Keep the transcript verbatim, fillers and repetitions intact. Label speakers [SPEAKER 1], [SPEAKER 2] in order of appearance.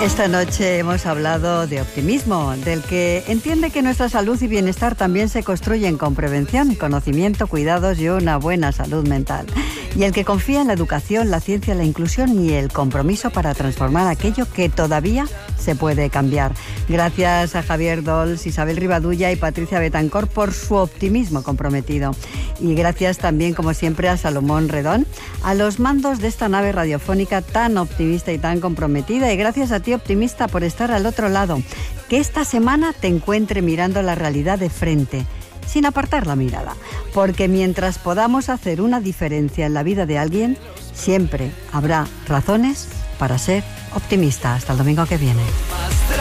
[SPEAKER 1] Esta noche hemos hablado de optimismo, del que entiende que nuestra salud y bienestar también se construyen con prevención, conocimiento, cuidados y una buena salud mental. Y el que confía en la educación, la ciencia, la inclusión y el compromiso para transformar aquello que todavía se puede cambiar. Gracias a Javier Dols, Isabel Rivadulla y Patricia Betancor por su optimismo comprometido. Y gracias también, como siempre, a Salomón Redón, a los mandos de esta nave radiofónica tan optimista y tan comprometida. Y gracias a ti, optimista, por estar al otro lado. Que esta semana te encuentre mirando la realidad de frente, sin apartar la mirada. Porque mientras podamos hacer una diferencia en la vida de alguien, siempre habrá razones para ser optimista. Hasta el domingo que viene.